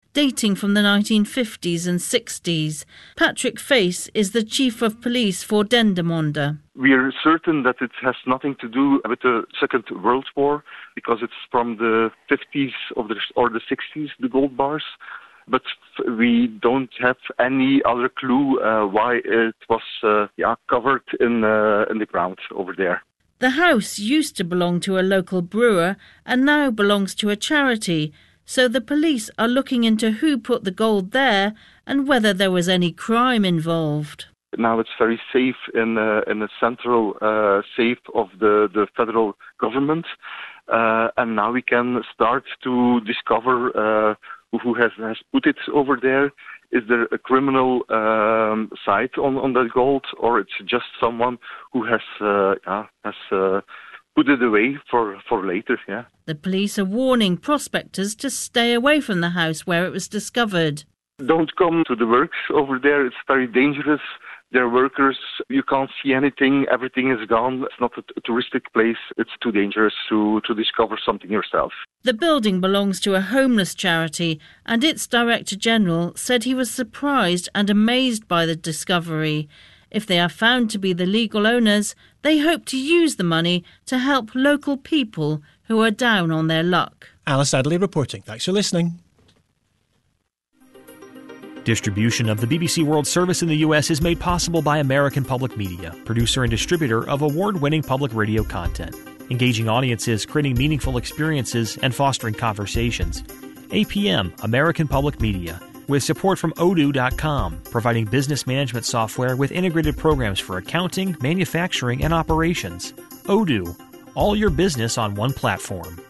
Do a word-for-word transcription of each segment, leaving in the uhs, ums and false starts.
dating from the nineteen fifties and sixties. Patrick Face is the chief of police for Dendermonde. We are certain that it has nothing to do with the Second World War, because it's from the fifties of the, or the sixties, the gold bars. But we don't have any other clue uh, why it was uh, yeah, covered in, uh, in the ground over there. The house used to belong to a local brewer and now belongs to a charity, so the police are looking into who put the gold there and whether there was any crime involved. Now it's very safe in, uh, in the central uh, safe of the, the federal government, uh, and now we can start to discover uh, who has, has put it over there. Is there a criminal um, side on, on that gold, or it's just someone who has uh, yeah, has uh, put it away for, for later? Yeah. The police are warning prospectors to stay away from the house where it was discovered. Don't come to the works over there. It's very dangerous. They're workers. You can't see anything. Everything is gone. It's not a, a touristic place. It's too dangerous to, to discover something yourself. The building belongs to a homeless charity, and its Director General said he was surprised and amazed by the discovery. If they are found to be the legal owners, they hope to use the money to help local people who are down on their luck. Alice Adley reporting. Thanks for listening. Distribution of the B B C World Service in the U S is made possible by American Public Media, producer and distributor of award-winning public radio content, engaging audiences, creating meaningful experiences, and fostering conversations. A P M, American Public Media, with support from Odoo dot com, providing business management software with integrated programs for accounting, manufacturing, and operations. Odoo, all your business on one platform.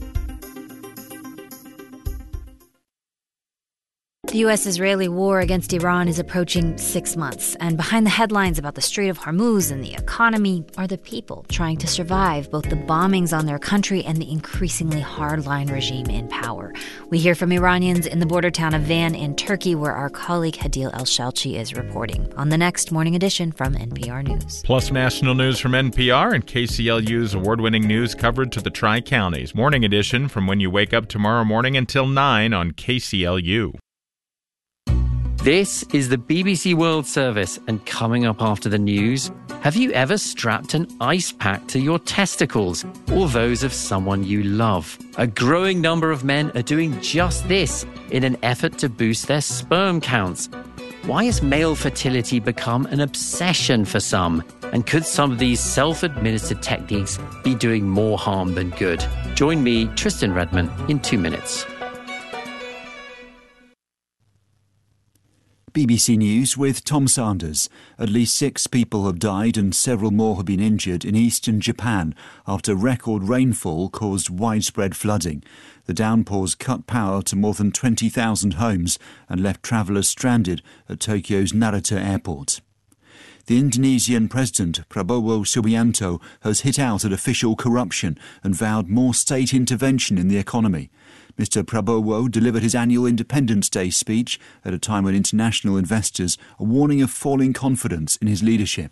The U S-Israeli war against Iran is approaching six months, and behind the headlines about the Strait of Hormuz and the economy are the people trying to survive both the bombings on their country and the increasingly hardline regime in power. We hear from Iranians in the border town of Van in Turkey, where our colleague Hadil El-Shalchi is reporting on the next Morning Edition from N P R News. Plus national news from N P R and K C L U's award-winning news coverage to the Tri-Counties. Morning Edition from when you wake up tomorrow morning until nine on K C L U. This is the B B C World Service, and coming up after the news, have you ever strapped an ice pack to your testicles or those of someone you love? A growing number of men are doing just this in an effort to boost their sperm counts. Why has male fertility become an obsession for some? And could some of these self-administered techniques be doing more harm than good? Join me, Tristan Redman, in two minutes. B B C News with Tom Sanders. At least six people have died and several more have been injured in eastern Japan after record rainfall caused widespread flooding. The downpours cut power to more than twenty thousand homes and left travellers stranded at Tokyo's Narita airport. The Indonesian President Prabowo Subianto has hit out at official corruption and vowed more state intervention in the economy. Mister Prabowo delivered his annual Independence Day speech at a time when international investors are warning of falling confidence in his leadership.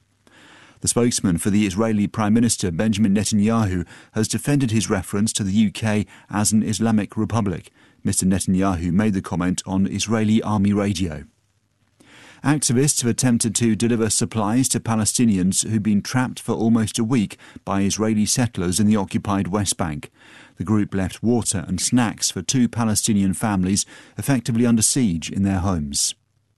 The spokesman for the Israeli Prime Minister Benjamin Netanyahu has defended his reference to the U K as an Islamic republic. Mister Netanyahu made the comment on Israeli army radio. Activists have attempted to deliver supplies to Palestinians who've been trapped for almost a week by Israeli settlers in the occupied West Bank. The group left water and snacks for two Palestinian families effectively under siege in their homes.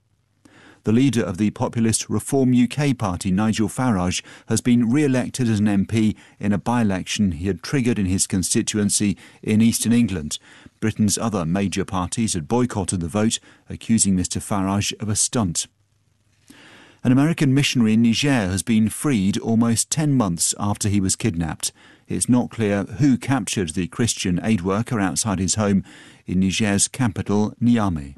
The leader of the populist Reform U K party, Nigel Farage, has been re-elected as an M P in a by-election he had triggered in his constituency in eastern England. Britain's other major parties had boycotted the vote, accusing Mister Farage of a stunt. An American missionary in Niger has been freed almost ten months after he was kidnapped. It's not clear who captured the Christian aid worker outside his home in Niger's capital, Niamey.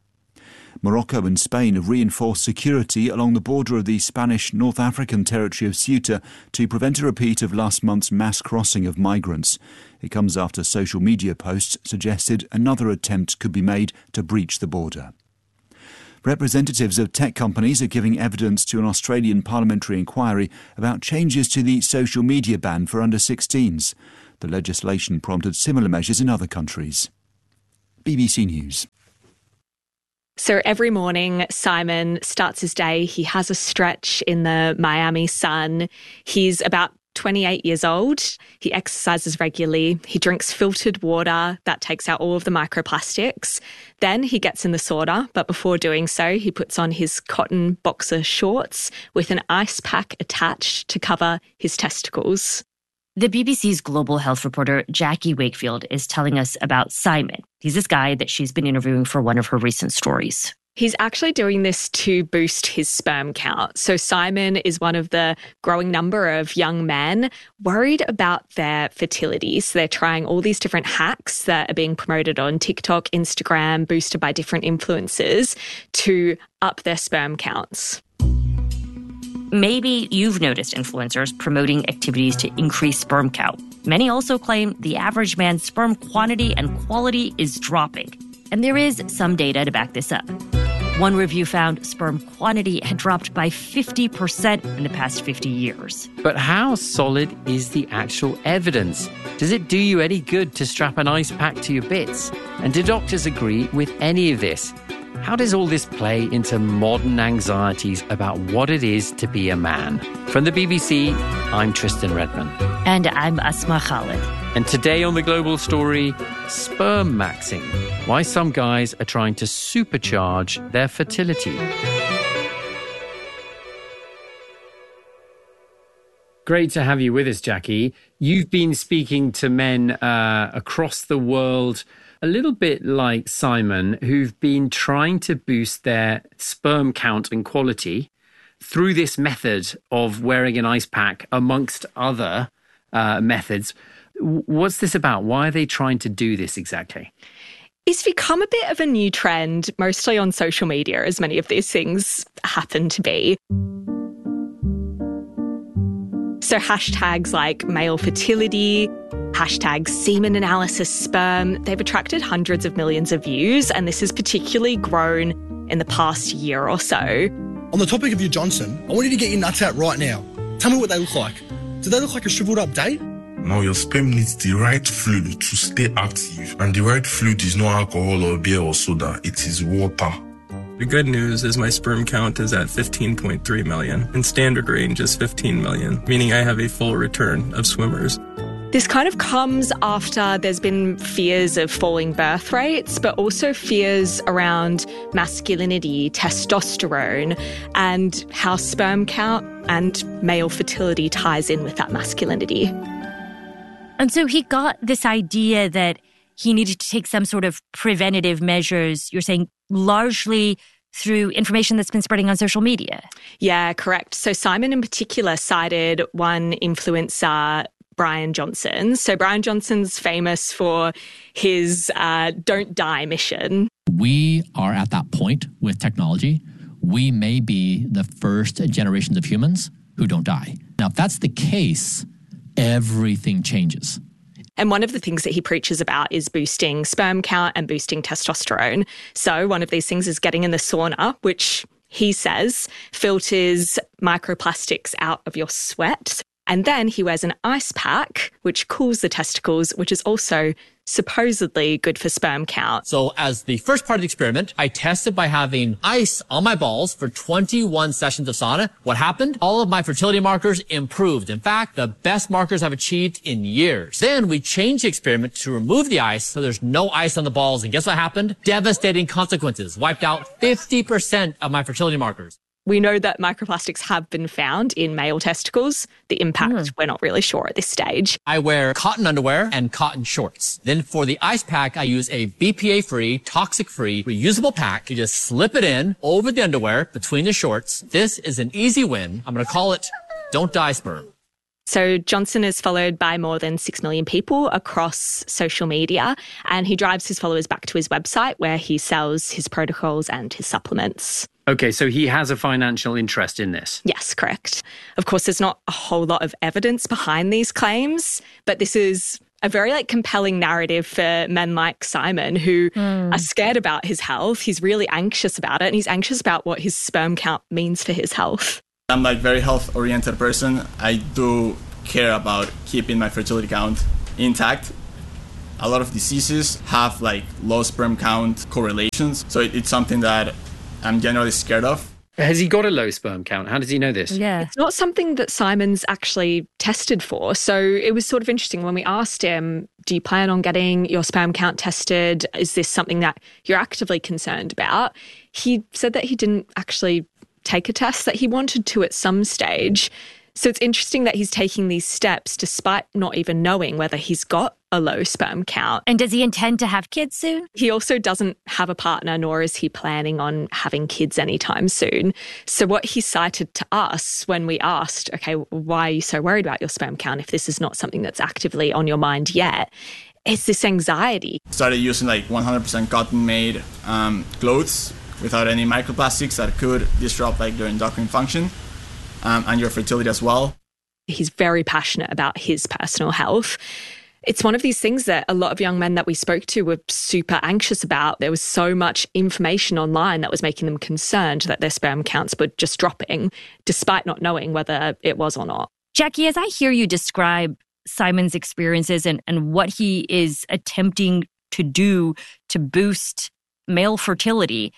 Morocco and Spain have reinforced security along the border of the Spanish North African territory of Ceuta to prevent a repeat of last month's mass crossing of migrants. It comes after social media posts suggested another attempt could be made to breach the border. Representatives of tech companies are giving evidence to an Australian parliamentary inquiry about changes to the social media ban for under sixteens. The legislation prompted similar measures in other countries. B B C News. So every morning, Simon starts his day. He has a stretch in the Miami sun. He's about twenty-eight years old. He exercises regularly. He drinks filtered water that takes out all of the microplastics. Then he gets in the sauna, but before doing so, he puts on his cotton boxer shorts with an ice pack attached to cover his testicles. The B B C's global health reporter Jackie Wakefield is telling us about Simon. He's this guy that she's been interviewing for one of her recent stories. He's actually doing this to boost his sperm count. So Simon is one of the growing number of young men worried about their fertility. So they're trying all these different hacks that are being promoted on TikTok, Instagram, boosted by different influencers to up their sperm counts. Maybe you've noticed influencers promoting activities to increase sperm count. Many also claim the average man's sperm quantity and quality is dropping. And there is some data to back this up. One review found sperm quantity had dropped by fifty percent in the past fifty years. But how solid is the actual evidence? Does it do you any good to strap an ice pack to your bits? And do doctors agree with any of this? How does all this play into modern anxieties about what it is to be a man? From the B B C, I'm Tristan Redman. And I'm Asma Khalid. And today on The Global Story, sperm maxing. Why some guys are trying to supercharge their fertility. Great to have you with us, Jackie. You've been speaking to men uh, across the world, a little bit like Simon, who've been trying to boost their sperm count and quality through this method of wearing an ice pack, amongst other uh, methods. What's this about? Why are they trying to do this exactly? It's become a bit of a new trend, mostly on social media, as many of these things happen to be. So hashtags like male fertility, hashtag semen analysis sperm, they've attracted hundreds of millions of views, and this has particularly grown in the past year or so. On the topic of your Johnson, I want you to get your nuts out right now. Tell me what they look like. Do they look like a shriveled up date? Now, your sperm needs the right fluid to stay active. And the right fluid is not alcohol or beer or soda. It is water. The good news is my sperm count is at fifteen point three million, and standard range is fifteen million, meaning I have a full return of swimmers. This kind of comes after there's been fears of falling birth rates, but also fears around masculinity, testosterone, and how sperm count and male fertility ties in with that masculinity. And so he got this idea that he needed to take some sort of preventative measures, you're saying largely through information that's been spreading on social media. Yeah, correct. So Simon in particular cited one influencer, Brian Johnson. So Brian Johnson's famous for his uh, Don't Die mission. We are at that point with technology. We may be the first generations of humans who don't die. Now, if that's the case, everything changes. And one of the things that he preaches about is boosting sperm count and boosting testosterone. So one of these things is getting in the sauna, which he says filters microplastics out of your sweat. And then he wears an ice pack, which cools the testicles, which is also supposedly good for sperm count. So as the first part of the experiment, I tested by having ice on my balls for twenty-one sessions of sauna. What happened? All of my fertility markers improved. In fact, the best markers I've achieved in years. Then we changed the experiment to remove the ice so there's no ice on the balls. And guess what happened? Devastating consequences. Wiped out fifty percent of my fertility markers. We know that microplastics have been found in male testicles. The impact, mm. we're not really sure at this stage. I wear cotton underwear and cotton shorts. Then for the ice pack, I use a B P A-free, toxic-free, reusable pack. You just slip it in over the underwear between the shorts. This is an easy win. I'm going to call it Don't Die Sperm. So Johnson is followed by more than six million people across social media, and he drives his followers back to his website where he sells his protocols and his supplements. Okay, so he has a financial interest in this. Yes, correct. Of course, there's not a whole lot of evidence behind these claims, but this is a very like compelling narrative for men like Simon who mm. are scared about his health. He's really anxious about it, and he's anxious about what his sperm count means for his health. I'm like very health-oriented person. I do care about keeping my fertility count intact. a lot of diseases have like low sperm count correlations. So it, it's something that I'm generally scared of. Has he got a low sperm count? How does he know this? Yeah. It's not something that Simon's actually tested for. So it was sort of interesting when we asked him, do you plan on getting your sperm count tested? Is this something that you're actively concerned about? He said that he didn't actually take a test, that he wanted to at some stage. So it's interesting that he's taking these steps despite not even knowing whether he's got a low sperm count. And does he intend to have kids soon? He also doesn't have a partner, nor is he planning on having kids anytime soon. So what he cited to us when we asked, okay, why are you so worried about your sperm count if this is not something that's actively on your mind yet? It's this anxiety. Started using like one hundred percent cotton-made um, clothes without any microplastics that could disrupt like your endocrine function. Um, and your fertility as well. He's very passionate about his personal health. It's one of these things that a lot of young men that we spoke to were super anxious about. There was so much information online that was making them concerned that their sperm counts were just dropping, despite not knowing whether it was or not. Jackie, as I hear you describe Simon's experiences and, and what he is attempting to do to boost male fertility,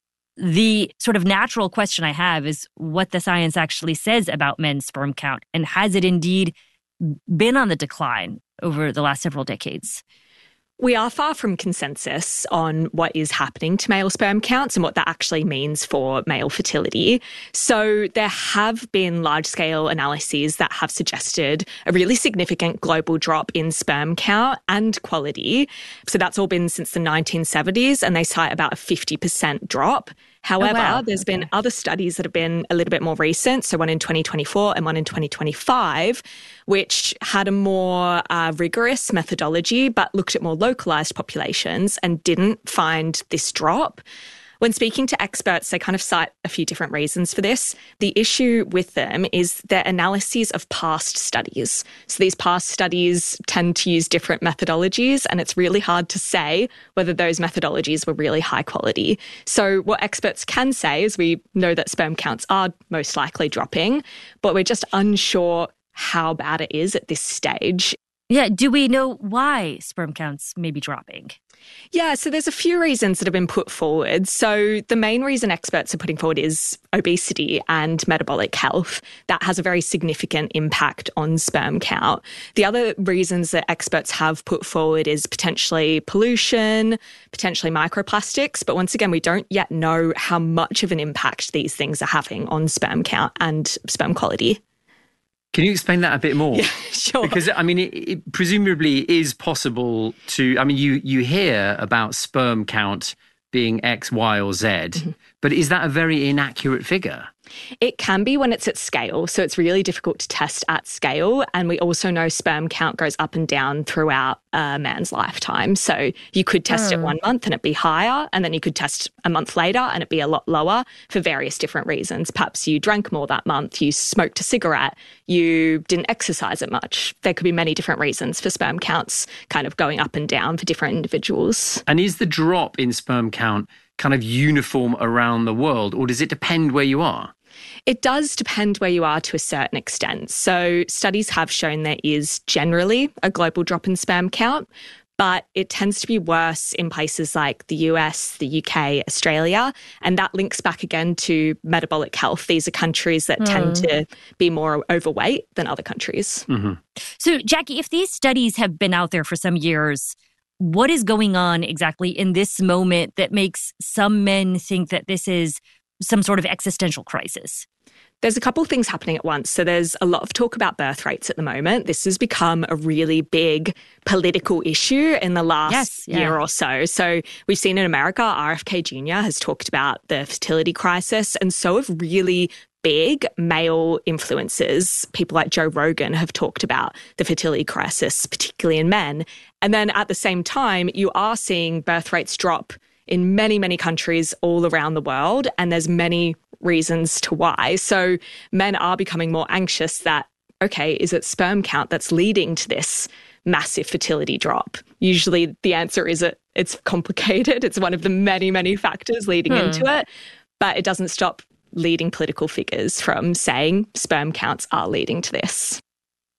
the sort of natural question I have is what the science actually says about men's sperm count, and has it indeed been on the decline over the last several decades? We are far from consensus on what is happening to male sperm counts and what that actually means for male fertility. So there have been large-scale analyses that have suggested a really significant global drop in sperm count and quality. So that's all been since the nineteen seventies, and they cite about a fifty percent drop. However, oh, wow. there's okay. been other studies that have been a little bit more recent, so one in twenty twenty-four and one in twenty twenty-five, which had a more uh, rigorous methodology but looked at more localized populations and didn't find this drop. When speaking to experts, they kind of cite a few different reasons for this. The issue with them is their analyses of past studies. So these past studies tend to use different methodologies, and it's really hard to say whether those methodologies were really high quality. So what experts can say is we know that sperm counts are most likely dropping, but we're just unsure how bad it is at this stage. Yeah, do we know why sperm counts may be dropping? Yeah, so there's a few reasons that have been put forward. So the main reason experts are putting forward is obesity and metabolic health. That has a very significant impact on sperm count. The other reasons that experts have put forward is potentially pollution, potentially microplastics. But once again, we don't yet know how much of an impact these things are having on sperm count and sperm quality. Can you explain that a bit more? Yeah, sure. Because, I mean, it, it presumably is possible to, I mean, you, you hear about sperm count being X, Y, or Z, mm-hmm. but is that a very inaccurate figure? It can be when it's at scale. So it's really difficult to test at scale. And we also know sperm count goes up and down throughout a man's lifetime. So you could test mm. it one month and it'd be higher, and then you could test a month later and it'd be a lot lower for various different reasons. Perhaps you drank more that month, you smoked a cigarette, you didn't exercise it much. There could be many different reasons for sperm counts kind of going up and down for different individuals. And is the drop in sperm count kind of uniform around the world, or does it depend where you are? It does depend where you are to a certain extent. So studies have shown there is generally a global drop in sperm count, but it tends to be worse in places like the U S, the U K, Australia, and that links back again to metabolic health. These are countries that mm. tend to be more overweight than other countries. Mm-hmm. So, Jackie, if these studies have been out there for some years, what is going on exactly in this moment that makes some men think that this is some sort of existential crisis? There's a couple of things happening at once. So there's a lot of talk about birth rates at the moment. This has become a really big political issue in the last yes, yeah. year or so. So we've seen in America, R F K Junior has talked about the fertility crisis, and so have really big male influencers. People like Joe Rogan have talked about the fertility crisis, particularly in men. And then at the same time, you are seeing birth rates drop in many, many countries all around the world, and there's many reasons to why. So men are becoming more anxious that, okay, is it sperm count that's leading to this massive fertility drop? Usually the answer is it, it's complicated. It's one of the many, many factors leading hmm. into it, but it doesn't stop leading political figures from saying sperm counts are leading to this.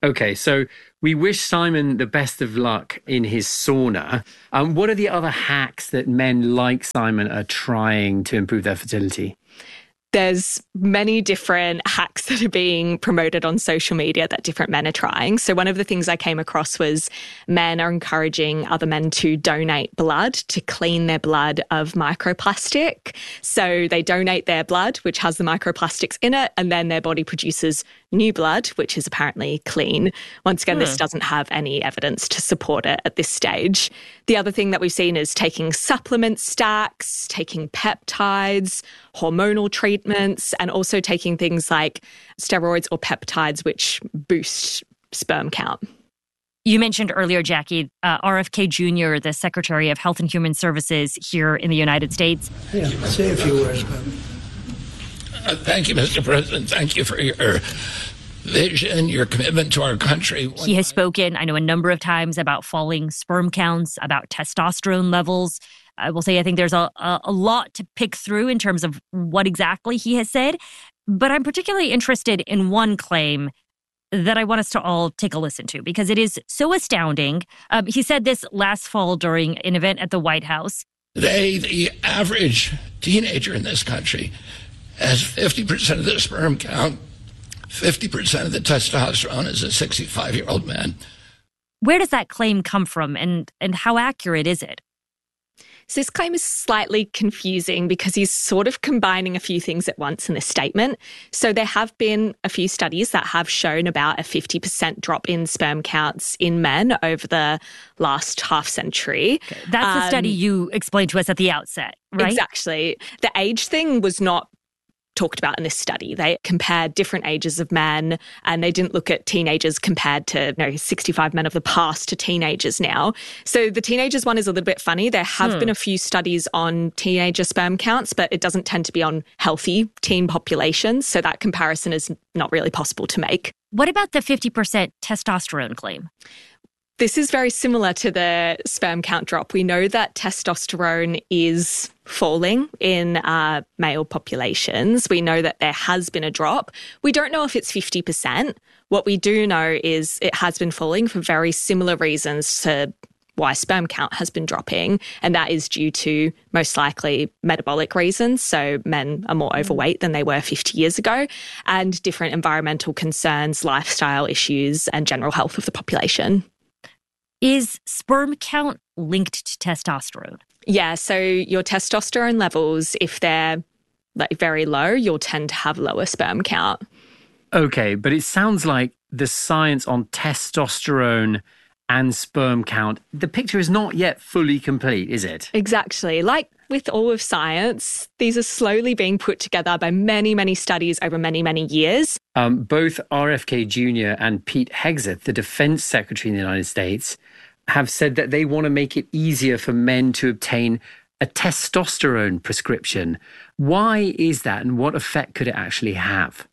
Okay, so we wish Simon the best of luck in his sauna. Um, what are the other hacks that men like Simon are trying to improve their fertility? There's many different hacks that are being promoted on social media that different men are trying. So one of the things I came across was men are encouraging other men to donate blood to clean their blood of microplastic. So they donate their blood, which has the microplastics in it, and then their body produces new blood, which is apparently clean. Once again, hmm. this doesn't have any evidence to support it at this stage. The other thing that we've seen is taking supplement stacks, taking peptides, hormonal treatments, and also taking things like steroids or peptides, which boost sperm count. You mentioned earlier, Jackie, uh, R F K Junior, the Secretary of Health and Human Services here in the United States. Yeah, say a few words, man. Uh, thank you, Mister President. Thank you for your vision, your commitment to our country. He has spoken, I know, a number of times about falling sperm counts, about testosterone levels. I will say I think there's a, a, a lot to pick through in terms of what exactly he has said. But I'm particularly interested in one claim that I want us to all take a listen to because it is so astounding. Um, he said this last fall during an event at the White House. Today, the average teenager in this country has fifty percent of the sperm count, fifty percent of the testosterone as a sixty-five-year-old man. Where does that claim come from, and, and how accurate is it? So this claim is slightly confusing because he's sort of combining a few things at once in this statement. So there have been a few studies that have shown about a fifty percent drop in sperm counts in men over the last half century. Okay. That's um, the study you explained to us at the outset, right? Exactly. The age thing was not talked about in this study. They compared different ages of men and they didn't look at teenagers compared to, you know, sixty-five men of the past to teenagers now. So the teenagers one is a little bit funny. There have hmm. been a few studies on teenager sperm counts, but it doesn't tend to be on healthy teen populations. So that comparison is not really possible to make. What about the fifty percent testosterone claim? This is very similar to the sperm count drop. We know that testosterone is falling in uh, male populations. We know that there has been a drop. We don't know if it's fifty percent. What we do know is it has been falling for very similar reasons to why sperm count has been dropping, and that is due to most likely metabolic reasons. So men are more overweight than they were fifty years ago, and different environmental concerns, lifestyle issues, and general health of the population. Is sperm count linked to testosterone? Yeah, so your testosterone levels, if they're like very low, you'll tend to have lower sperm count. Okay, but it sounds like the science on testosterone and sperm count, the picture is not yet fully complete, is it? Exactly. Like with all of science, these are slowly being put together by many, many studies over many, many years. Um, both R F K Junior and Pete Hegseth, the Defense Secretary in the United States, have said that they want to make it easier for men to obtain a testosterone prescription. Why is that, and what effect could it actually have?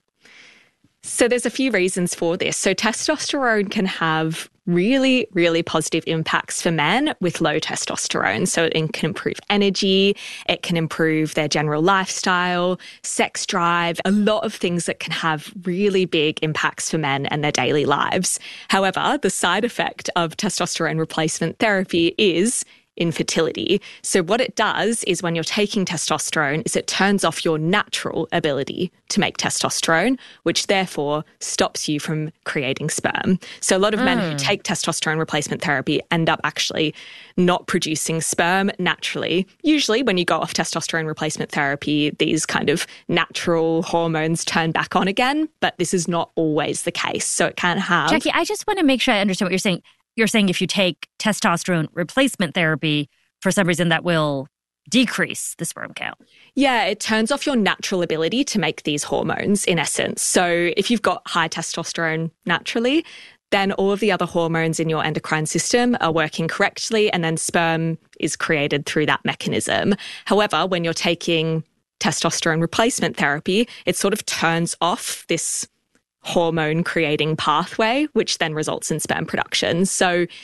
So there's a few reasons for this. So testosterone can have really, really positive impacts for men with low testosterone. So it can improve energy, it can improve their general lifestyle, sex drive, a lot of things that can have really big impacts for men and their daily lives. However, the side effect of testosterone replacement therapy is infertility. So what it does is when you're taking testosterone is it turns off your natural ability to make testosterone, which therefore stops you from creating sperm. So a lot of mm. men who take testosterone replacement therapy end up actually not producing sperm naturally. Usually when you go off testosterone replacement therapy, these kind of natural hormones turn back on again, but this is not always the case. So it can have... Jackie, I just want to make sure I understand what you're saying. You're saying if you take testosterone replacement therapy, for some reason that will decrease the sperm count. Yeah, it turns off your natural ability to make these hormones, in essence. So if you've got high testosterone naturally, then all of the other hormones in your endocrine system are working correctly, and then sperm is created through that mechanism. However, when you're taking testosterone replacement therapy, it sort of turns off this hormone creating pathway, which then results in sperm production. So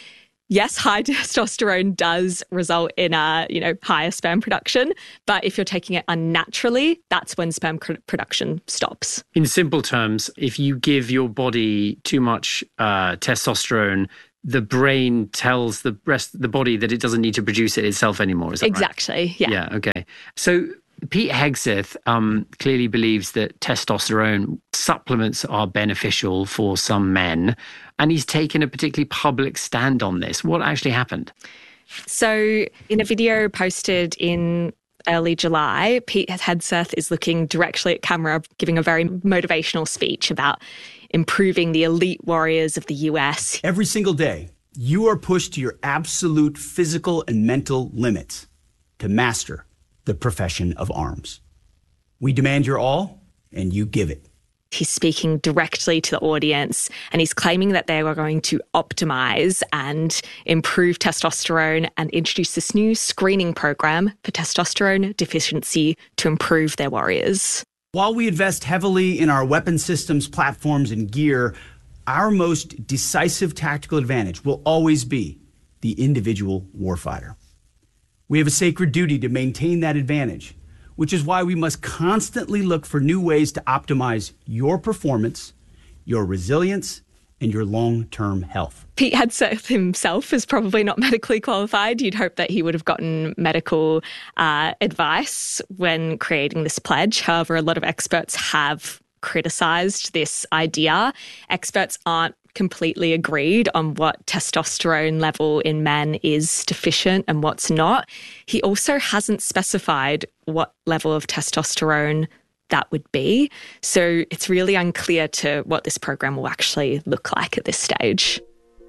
Yes, high testosterone does result in a, you know, higher sperm production, but if you're taking it unnaturally, that's when sperm production stops. In simple terms, if you give your body too much uh, testosterone, the brain tells the rest the body that it doesn't need to produce it itself anymore. Is that exactly, right? yeah. Yeah, okay. So Pete Hegseth um, clearly believes that testosterone supplements are beneficial for some men, and he's taken a particularly public stand on this. What actually happened? So in a video posted in early July, Pete Hegseth is looking directly at camera, giving a very motivational speech about improving the elite warriors of the U S. Every single day, you are pushed to your absolute physical and mental limits to master the profession of arms. We demand your all, and you give it. He's speaking directly to the audience, and he's claiming that they are going to optimize and improve testosterone and introduce this new screening program for testosterone deficiency to improve their warriors. While we invest heavily in our weapon systems, platforms, and gear, our most decisive tactical advantage will always be the individual warfighter. We have a sacred duty to maintain that advantage, which is why we must constantly look for new ways to optimize your performance, your resilience, and your long-term health. Pete Hegseth himself is probably not medically qualified. You'd hope that he would have gotten medical uh, advice when creating this pledge. However, a lot of experts have criticised this idea. Experts aren't completely agreed on what testosterone level in men is deficient and what's not. He also hasn't specified what level of testosterone that would be. So it's really unclear to what this program will actually look like at this stage.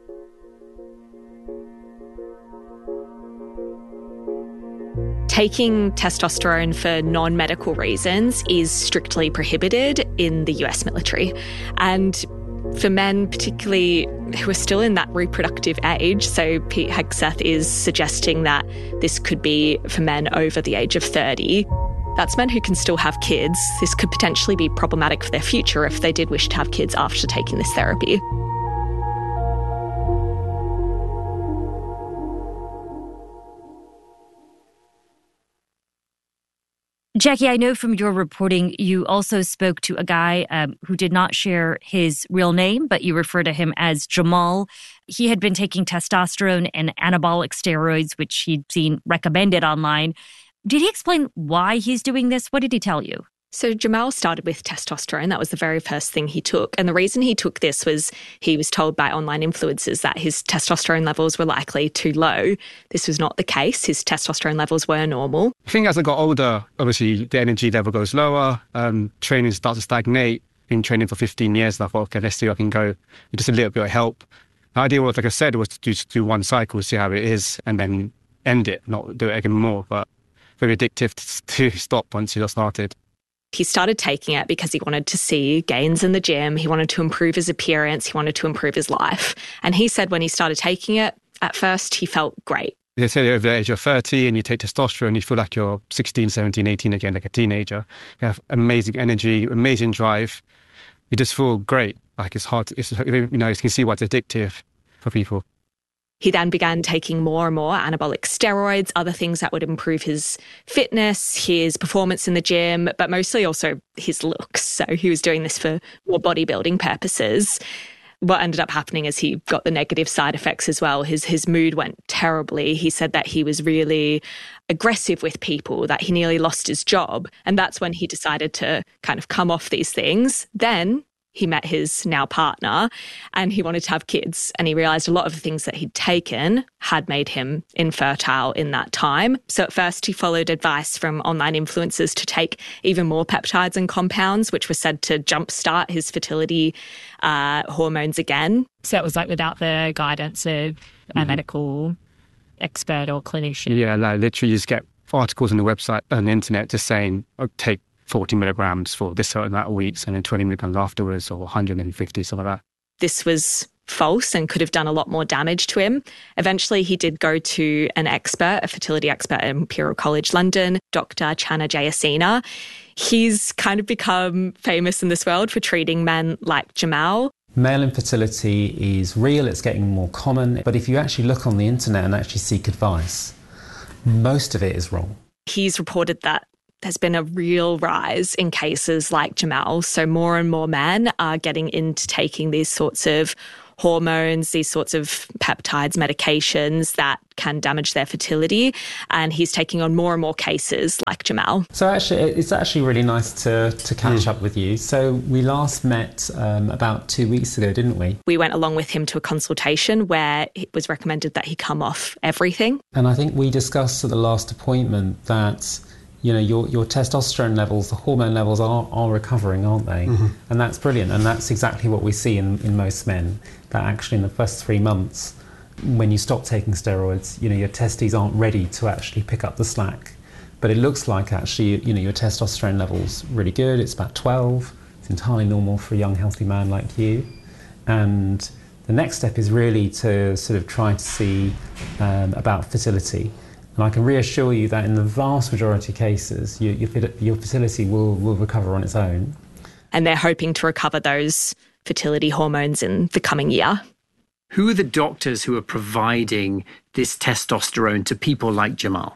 Taking testosterone for non-medical reasons is strictly prohibited in the U S military. And for men, particularly who are still in that reproductive age, so Pete Hegseth is suggesting that this could be for men over the age of thirty. That's men who can still have kids. This could potentially be problematic for their future if they did wish to have kids after taking this therapy. Jackie, I know from your reporting, you also spoke to a guy um, who did not share his real name, but you refer to him as Jamal. He had been taking testosterone and anabolic steroids, which he'd seen recommended online. Did he explain why he's doing this? What did he tell you? So Jamal started with testosterone. That was the very first thing he took. And the reason he took this was he was told by online influencers that his testosterone levels were likely too low. This was not the case. His testosterone levels were normal. I think as I got older, obviously the energy level goes lower, um, training starts to stagnate. Been training for fifteen years and I thought, okay, let's see if I can go with just a little bit of help. The idea was, like I said, was to just do one cycle, see how it is, and then end it, not do it again more. But very addictive to stop once you got started. He started taking it because he wanted to see gains in the gym. He wanted to improve his appearance. He wanted to improve his life. And he said when he started taking it, at first he felt great. They say over the age of thirty and you take testosterone, you feel like you're sixteen, seventeen, eighteen again, like a teenager. You have amazing energy, amazing drive. You just feel great. Like it's hard to, it's, you know, you can see why it's addictive for people. He then began taking more and more anabolic steroids, other things that would improve his fitness, his performance in the gym, but mostly also his looks. So he was doing this for more bodybuilding purposes. What ended up happening is he got the negative side effects as well. His his mood went terribly. He said that he was really aggressive with people, that he nearly lost his job. And that's when he decided to kind of come off these things. Then he met his now partner and he wanted to have kids. And he realised a lot of the things that he'd taken had made him infertile in that time. So at first he followed advice from online influencers to take even more peptides and compounds, which were said to jumpstart his fertility uh, hormones again. So it was like without the guidance of a mm-hmm. medical expert or clinician? Yeah, like literally you just get articles on the website and the internet just saying, oh, take forty milligrams for this certain amount of weeks and then twenty milligrams afterwards or one hundred fifty, something like that. This was false and could have done a lot more damage to him. Eventually, he did go to an expert, a fertility expert at Imperial College London, Doctor Channa Jayasena. He's kind of become famous in this world for treating men like Jamal. Male infertility is real, it's getting more common, but if you actually look on the internet and actually seek advice, most of it is wrong. He's reported that there's been a real rise in cases like Jamal. So more and more men are getting into taking these sorts of hormones, these sorts of peptides, medications that can damage their fertility. And he's taking on more and more cases like Jamal. So actually, it's actually really nice to, to catch mm. up with you. So we last met um, about two weeks ago, didn't we? We went along with him to a consultation where it was recommended that he come off everything. And I think we discussed at the last appointment that you know, your, your testosterone levels, the hormone levels are, are recovering, aren't they? Mm-hmm. And that's brilliant. And that's exactly what we see in, in most men, that actually in the first three months, when you stop taking steroids, you know, your testes aren't ready to actually pick up the slack. But it looks like actually, you know, your testosterone level's really good. It's about twelve. It's entirely normal for a young, healthy man like you. And the next step is really to sort of try to see um, about fertility. And I can reassure you that in the vast majority of cases, your, your, your fertility will, will recover on its own. And they're hoping to recover those fertility hormones in the coming year. Who are the doctors who are providing this testosterone to people like Jamal?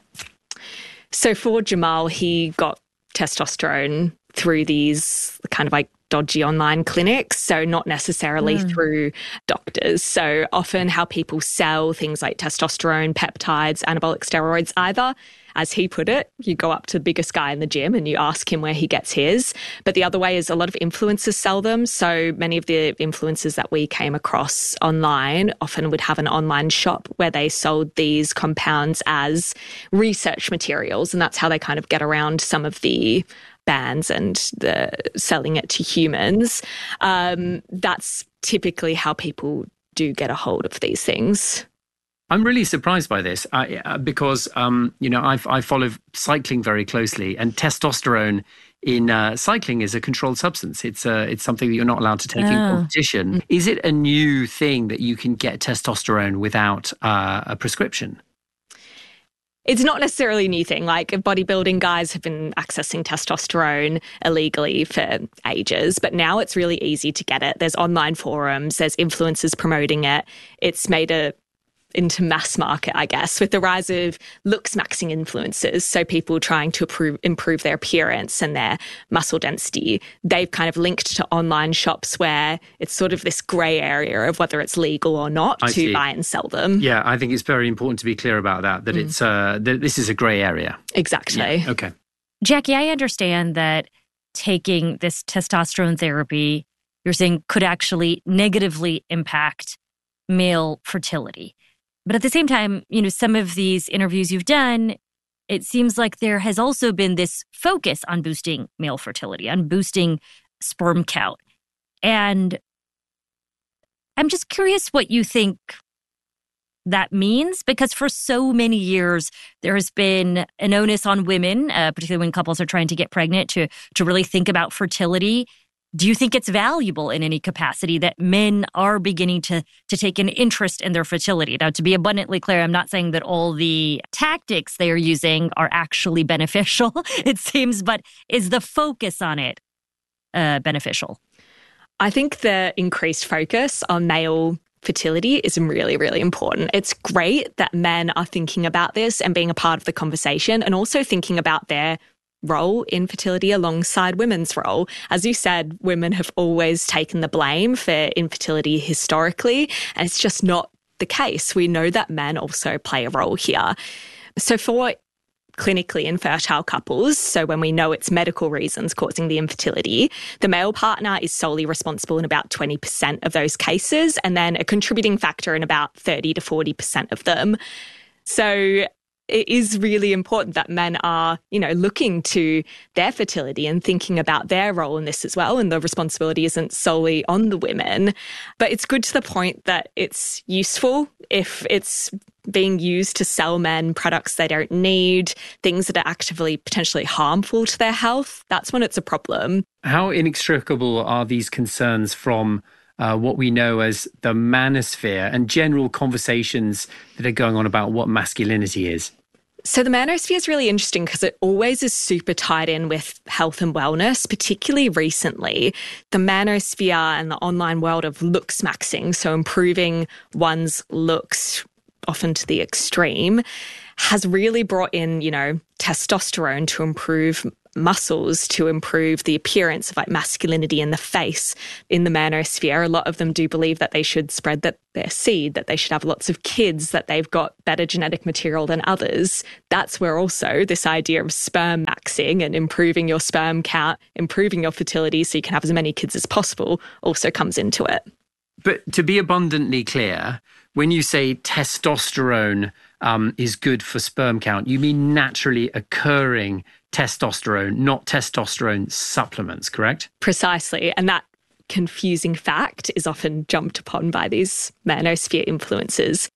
So for Jamal, he got testosterone through these kind of like dodgy online clinics, so not necessarily mm. through doctors. So often how people sell things like testosterone, peptides, anabolic steroids, either, as he put it, you go up to the biggest guy in the gym and you ask him where he gets his. But the other way is a lot of influencers sell them. So many of the influencers that we came across online often would have an online shop where they sold these compounds as research materials. And that's how they kind of get around some of the bans and the selling it to humans. Um, that's typically how people do get a hold of these things. I'm really surprised by this I, uh, because, um, you know, I, I follow cycling very closely, and testosterone in uh, cycling is a controlled substance. It's uh, it's something that you're not allowed to take oh. in competition. Is it a new thing that you can get testosterone without uh, a prescription? It's not necessarily a new thing. Like bodybuilding guys have been accessing testosterone illegally for ages, but now it's really easy to get it. There's online forums, there's influencers promoting it. It's made a into mass market, I guess, with the rise of looks maxing influencers. So people trying to improve, improve their appearance and their muscle density. They've kind of linked to online shops where it's sort of this grey area of whether it's legal or not I to see. buy and sell them. Yeah, I think it's very important to be clear about that, that mm. it's uh, that this is a grey area. Exactly. Yeah. Okay. Jackie, I understand that taking this testosterone therapy, you're saying could actually negatively impact male fertility. But at the same time, you know, some of these interviews you've done, it seems like there has also been this focus on boosting male fertility, on boosting sperm count. And I'm just curious what you think that means, because for so many years, there has been an onus on women, uh, particularly when couples are trying to get pregnant, to, to really think about fertility. Do you think it's valuable in any capacity that men are beginning to, to take an interest in their fertility? Now, to be abundantly clear, I'm not saying that all the tactics they are using are actually beneficial, it seems, but is the focus on it uh, beneficial? I think the increased focus on male fertility is really, really important. It's great that men are thinking about this and being a part of the conversation, and also thinking about their role in fertility alongside women's role. As you said, women have always taken the blame for infertility historically, and it's just not the case. We know that men also play a role here. So for clinically infertile couples, so when we know it's medical reasons causing the infertility, the male partner is solely responsible in about twenty percent of those cases, and then a contributing factor in about thirty to forty percent of them. So it is really important that men are, you know, looking to their fertility and thinking about their role in this as well. And the responsibility isn't solely on the women. But it's good to the point that it's useful if it's being used to sell men products they don't need, things that are actively potentially harmful to their health. That's when it's a problem. How inextricable are these concerns from Uh, what we know as the manosphere and general conversations that are going on about what masculinity is? So the manosphere is really interesting because it always is super tied in with health and wellness, particularly recently. The manosphere and the online world of looks maxing, so improving one's looks often to the extreme, has really brought in, you know, testosterone to improve muscles, to improve the appearance of like masculinity in the face. In the manosphere, a lot of them do believe that they should spread that their seed, that they should have lots of kids, that they've got better genetic material than others. That's where also this idea of sperm maxing and improving your sperm count, improving your fertility so you can have as many kids as possible also comes into it. But to be abundantly clear, when you say testosterone um, is good for sperm count, you mean naturally occurring testosterone, not testosterone supplements, correct? Precisely. And that confusing fact is often jumped upon by these manosphere influencers.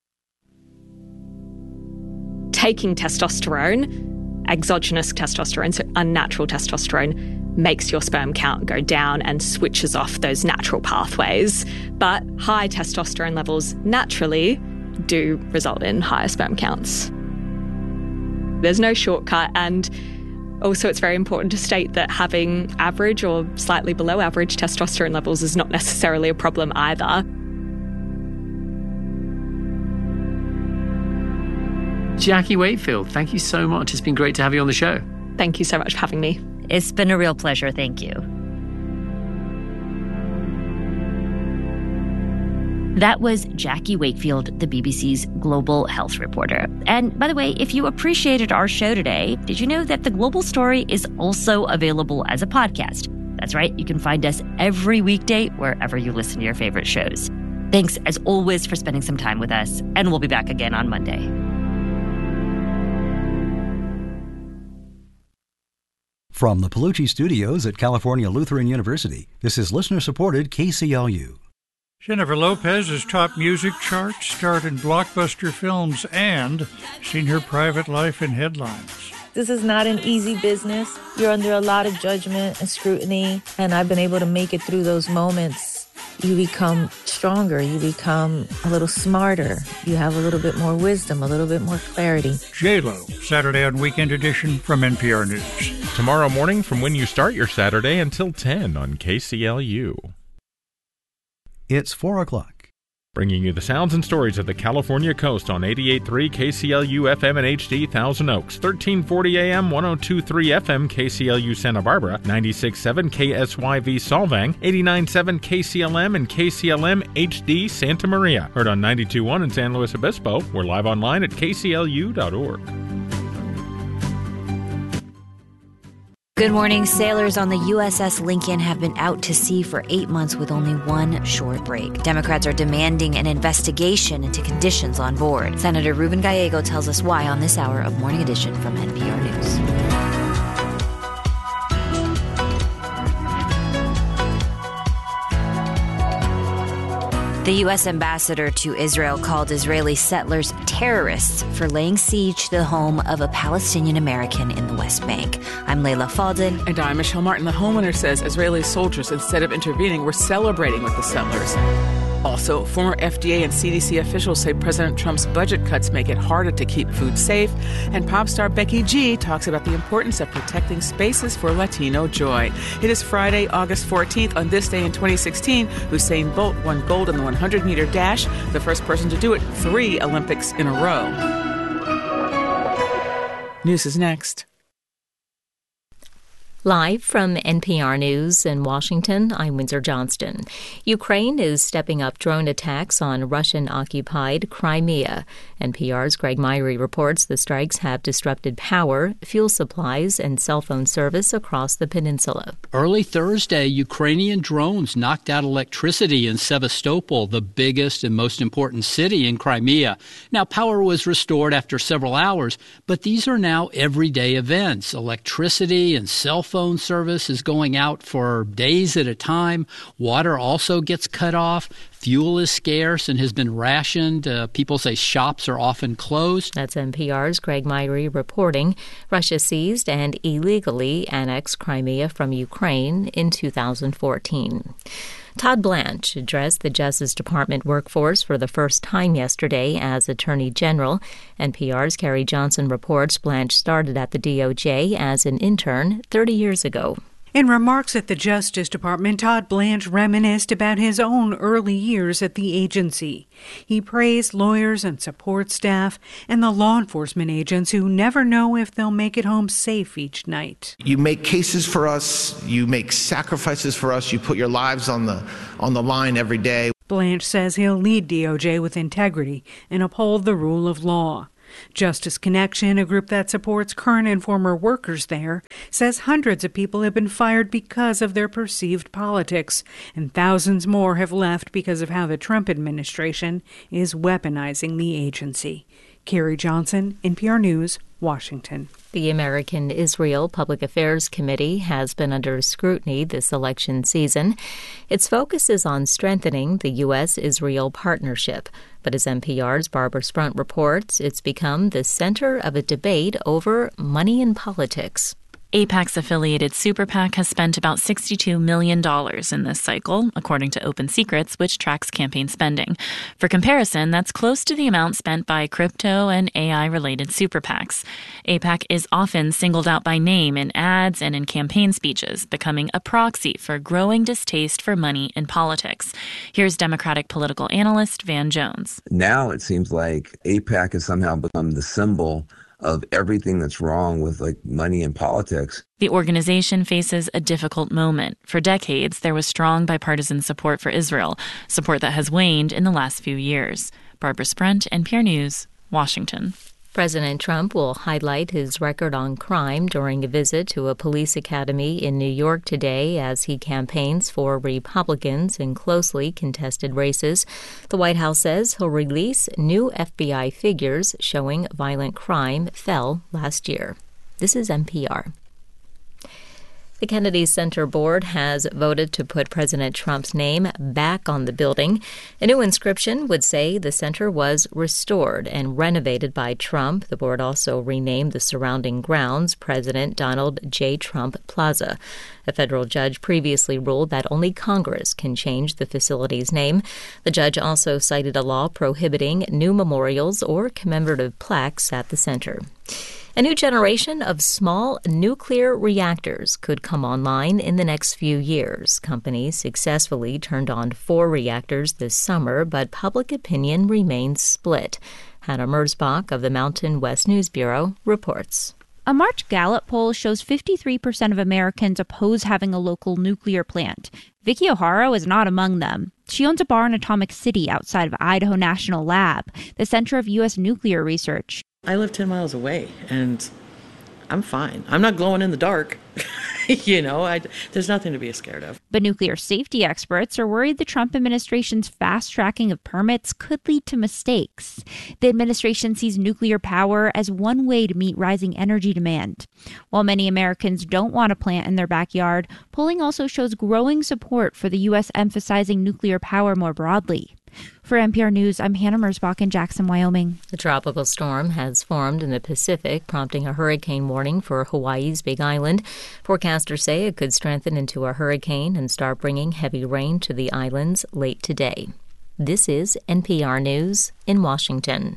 Taking testosterone, exogenous testosterone, so unnatural testosterone, makes your sperm count go down and switches off those natural pathways. But high testosterone levels naturally do result in higher sperm counts. There's no shortcut, and also it's very important to state that having average or slightly below average testosterone levels is not necessarily a problem either. Jackie Wakefield, thank you so much. It's been great to have you on the show. Thank you so much for having me. It's been a real pleasure. Thank you. That was Jackie Wakefield, the B B C's global health reporter. And by the way, if you appreciated our show today, did you know that The Global Story is also available as a podcast? That's right. You can find us every weekday wherever you listen to your favorite shows. Thanks, as always, for spending some time with us. And we'll be back again on Monday. From the Palucci Studios at California Lutheran University, this is listener-supported K C L U. Jennifer Lopez's top music charts, starred in blockbuster films, and seen her private life in headlines. This is not an easy business. You're under a lot of judgment and scrutiny, and I've been able to make it through those moments. You become stronger. You become a little smarter. You have a little bit more wisdom, a little bit more clarity. J-Lo, Saturday on Weekend Edition from N P R News. Tomorrow morning from when you start your Saturday until ten on K C L U. It's four o'clock. Bringing you the sounds and stories of the California coast on eighty-eight point three K C L U F M and H D Thousand Oaks, thirteen forty A M, one oh two point three F M K C L U Santa Barbara, ninety-six point seven K S Y V Solvang, eighty-nine point seven K C L M and K C L M H D Santa Maria. Heard on ninety-two point one in San Luis Obispo. We're live online at K C L U dot org. Good morning. Sailors on the U S S Lincoln have been out to sea for eight months with only one short break. Democrats are demanding an investigation into conditions on board. Senator Ruben Gallego tells us why on this hour of Morning Edition from N P R News. The U S ambassador to Israel called Israeli settlers terrorists for laying siege to the home of a Palestinian American in the West Bank. I'm Layla Faldin. And I'm Michelle Martin. The homeowner says Israeli soldiers, instead of intervening, were celebrating with the settlers. Also, former F D A and C D C officials say President Trump's budget cuts make it harder to keep food safe. And pop star Becky G talks about the importance of protecting spaces for Latino joy. It is Friday, August fourteenth. On this day in twenty sixteen, Usain Bolt won gold in the hundred-meter dash, the first person to do it three Olympics in a row. News is next. Live from N P R News in Washington, I'm Windsor Johnston. Ukraine is stepping up drone attacks on Russian-occupied Crimea. N P R's Greg Myrie reports the strikes have disrupted power, fuel supplies, and cell phone service across the peninsula. Early Thursday, Ukrainian drones knocked out electricity in Sevastopol, the biggest and most important city in Crimea. Now, power was restored after several hours, but these are now everyday events. Electricity and cell phone service is going out for days at a time. Water also gets cut off. Fuel is scarce and has been rationed. Uh, people say shops are often closed. That's N P R's Greg Myrie reporting. Russia seized and illegally annexed Crimea from Ukraine in two thousand fourteen. Todd Blanche addressed the Justice Department workforce for the first time yesterday as Attorney General. N P R's Carrie Johnson reports Blanche started at the D O J as an intern thirty years ago. In remarks at the Justice Department, Todd Blanche reminisced about his own early years at the agency. He praised lawyers and support staff and the law enforcement agents who never know if they'll make it home safe each night. You make cases for us, you make sacrifices for us, you put your lives on the on the line every day. Blanche says he'll lead D O J with integrity and uphold the rule of law. Justice Connection, a group that supports current and former workers there, says hundreds of people have been fired because of their perceived politics, and thousands more have left because of how the Trump administration is weaponizing the agency. Carrie Johnson, N P R News, Washington. The American Israel Public Affairs Committee has been under scrutiny this election season. Its focus is on strengthening the U S Israel partnership. But as N P R's Barbara Sprunt reports, it's become the center of a debate over money in politics. AIPAC's affiliated Super PAC has spent about sixty-two million dollars in this cycle, according to Open Secrets, which tracks campaign spending. For comparison, that's close to the amount spent by crypto and A I-related Super PACs. AIPAC is often singled out by name in ads and in campaign speeches, becoming a proxy for growing distaste for money in politics. Here's Democratic political analyst Van Jones. Now it seems like AIPAC has somehow become the symbol of everything that's wrong with like money in politics. The organization faces a difficult moment. For decades, there was strong bipartisan support for Israel, support that has waned in the last few years. Barbara Sprunt, N P R News, Washington. President Trump will highlight his record on crime during a visit to a police academy in New York today as he campaigns for Republicans in closely contested races. The White House says he'll release new F B I figures showing violent crime fell last year. This is N P R. The Kennedy Center Board has voted to put President Trump's name back on the building. A new inscription would say the center was restored and renovated by Trump. The board also renamed the surrounding grounds President Donald J. Trump Plaza. A federal judge previously ruled that only Congress can change the facility's name. The judge also cited a law prohibiting new memorials or commemorative plaques at the center. A new generation of small nuclear reactors could come online in the next few years. Companies successfully turned on four reactors this summer, but public opinion remains split. Hannah Merzbach of the Mountain West News Bureau reports. A March Gallup poll shows fifty-three percent of Americans oppose having a local nuclear plant. Vicky O'Hara is not among them. She owns a bar in Atomic City outside of Idaho National Lab, the center of U S nuclear research. I live ten miles away, and I'm fine. I'm not glowing in the dark. you know, I, there's nothing to be scared of. But nuclear safety experts are worried the Trump administration's fast-tracking of permits could lead to mistakes. The administration sees nuclear power as one way to meet rising energy demand. While many Americans don't want a plant in their backyard, polling also shows growing support for the U S emphasizing nuclear power more broadly. For N P R News, I'm Hannah Merzbach in Jackson, Wyoming. The tropical storm has formed in the Pacific, prompting a hurricane warning for Hawaii's Big Island. Forecasters say it could strengthen into a hurricane and start bringing heavy rain to the islands late today. This is N P R News in Washington.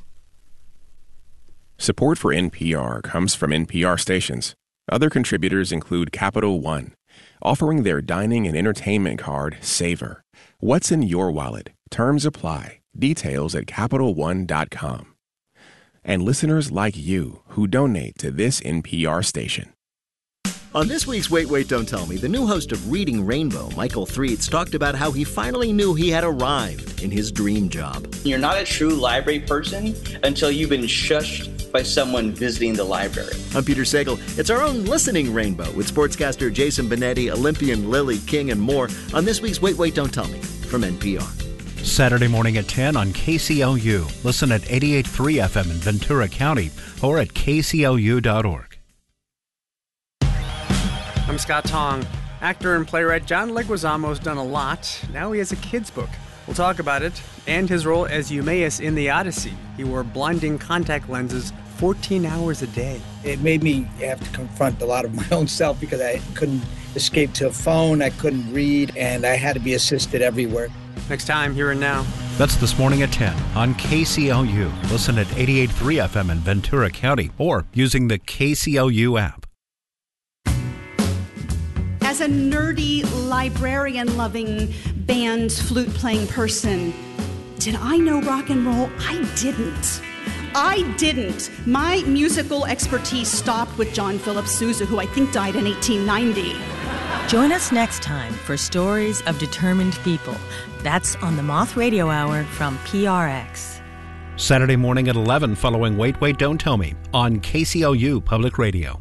Support for N P R comes from N P R stations. Other contributors include Capital One, offering their dining and entertainment card, Savor. What's in your wallet? Terms apply. Details at Capital One dot com. And listeners like you who donate to this N P R station. On this week's Wait, Wait, Don't Tell Me, the new host of Reading Rainbow, Michael Threets, talked about how he finally knew he had arrived in his dream job. You're not a true library person until you've been shushed by someone visiting the library. I'm Peter Sagal. It's our own Listening Rainbow with sportscaster Jason Benetti, Olympian Lily King, and more on this week's Wait, Wait, Don't Tell Me from N P R. Saturday morning at ten on K C L U. Listen at eighty-eight point three F M in Ventura County or at K C L U dot org. I'm Scott Tong. Actor and playwright John Leguizamo's done a lot. Now he has a kid's book. We'll talk about it and his role as Eumaeus in the Odyssey. He wore blinding contact lenses fourteen hours a day. It made me have to confront a lot of my own self because I couldn't escape to a phone, I couldn't read, and I had to be assisted everywhere. Next time, Here and Now. That's This Morning at ten on K C L U. Listen at eighty-eight point three F M in Ventura County or using the K C L U app. As a nerdy, librarian-loving, band, flute-playing person, did I know rock and roll? I didn't. I didn't. My musical expertise stopped with John Philip Sousa, who I think died in eighteen ninety. Join us next time for Stories of Determined People. That's on the Moth Radio Hour from P R X. Saturday morning at eleven following Wait, Wait, Don't Tell Me on K C L U Public Radio.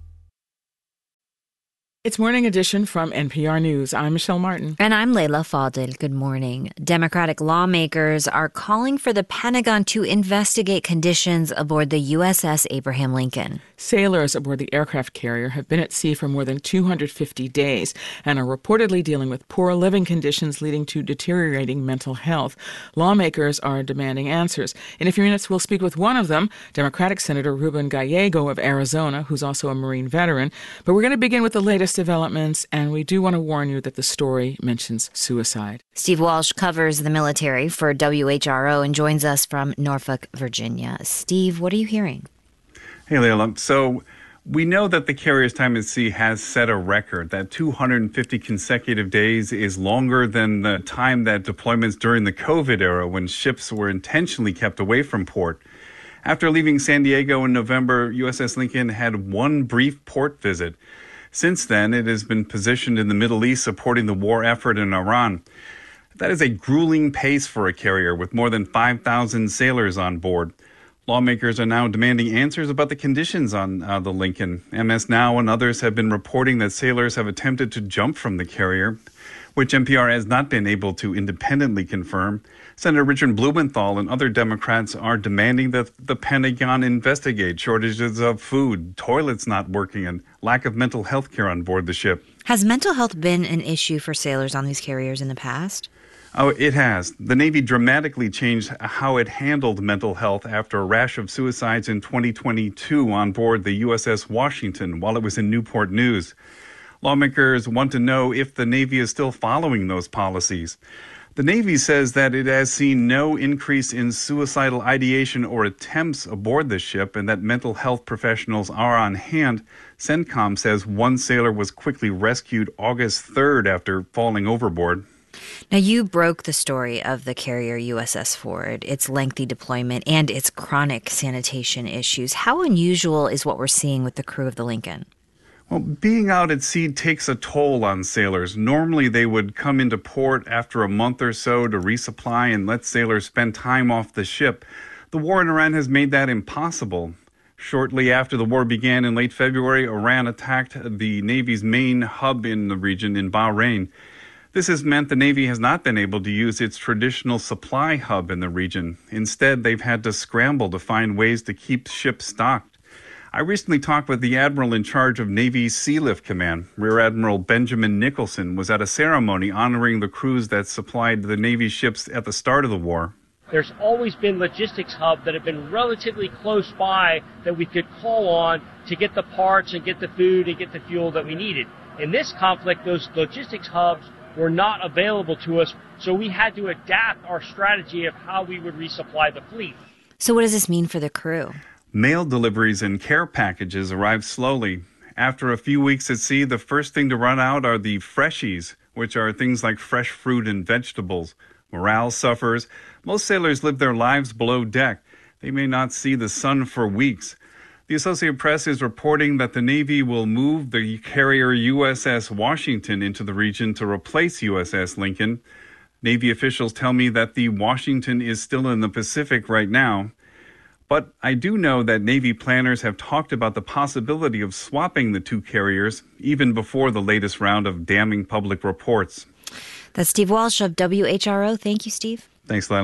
It's Morning Edition from N P R News. I'm Michelle Martin. And I'm Leila Fadel. Good morning. Democratic lawmakers are calling for the Pentagon to investigate conditions aboard the U S S Abraham Lincoln. Sailors aboard the aircraft carrier have been at sea for more than two hundred fifty days and are reportedly dealing with poor living conditions leading to deteriorating mental health. Lawmakers are demanding answers. In a few minutes, we'll speak with one of them, Democratic Senator Ruben Gallego of Arizona, who's also a Marine veteran. But we're going to begin with the latest developments, and we do want to warn you that the story mentions suicide. Steve Walsh covers the military for W H R O and joins us from Norfolk, Virginia. Steve, what are you hearing? Hey, Leila. So we know that the carrier's time at sea has set a record. That two hundred fifty consecutive days is longer than the time that deployments during the COVID era when ships were intentionally kept away from port. After leaving San Diego in November, U S S Lincoln had one brief port visit. Since then, it has been positioned in the Middle East supporting the war effort in Iran. That is a grueling pace for a carrier with more than five thousand sailors on board. Lawmakers are now demanding answers about the conditions on uh, the Lincoln. M S Now and others have been reporting that sailors have attempted to jump from the carrier, which N P R has not been able to independently confirm. Senator Richard Blumenthal and other Democrats are demanding that the Pentagon investigate shortages of food, toilets not working, and lack of mental health care on board the ship. Has mental health been an issue for sailors on these carriers in the past? Oh, it has. The Navy dramatically changed how it handled mental health after a rash of suicides in twenty twenty-two on board the U S S Washington while it was in Newport News. Lawmakers want to know if the Navy is still following those policies. The Navy says that it has seen no increase in suicidal ideation or attempts aboard the ship and that mental health professionals are on hand. CENTCOM says one sailor was quickly rescued August third after falling overboard. Now, you broke the story of the carrier U S S Ford, its lengthy deployment, and its chronic sanitation issues. How unusual is what we're seeing with the crew of the Lincoln? Well, being out at sea takes a toll on sailors. Normally, they would come into port after a month or so to resupply and let sailors spend time off the ship. The war in Iran has made that impossible. Shortly after the war began in late February, Iran attacked the Navy's main hub in the region in Bahrain. This has meant the Navy has not been able to use its traditional supply hub in the region. Instead, they've had to scramble to find ways to keep ships stocked. I recently talked with the admiral in charge of Navy's Sea Lift Command. Rear Admiral Benjamin Nicholson was at a ceremony honoring the crews that supplied the Navy ships at the start of the war. There's always been logistics hubs that have been relatively close by that we could call on to get the parts and get the food and get the fuel that we needed. In this conflict, those logistics hubs were not available to us, so we had to adapt our strategy of how we would resupply the fleet. So what does this mean for the crew? Mail deliveries and care packages arrive slowly. After a few weeks at sea, the first thing to run out are the freshies, which are things like fresh fruit and vegetables. Morale suffers. Most sailors live their lives below deck. They may not see the sun for weeks. The Associated Press is reporting that the Navy will move the carrier U S S Washington into the region to replace U S S Lincoln. Navy officials tell me that the Washington is still in the Pacific right now. But I do know that Navy planners have talked about the possibility of swapping the two carriers even before the latest round of damning public reports. That's Steve Walsh of W H R O. Thank you, Steve. Thanks, Leila.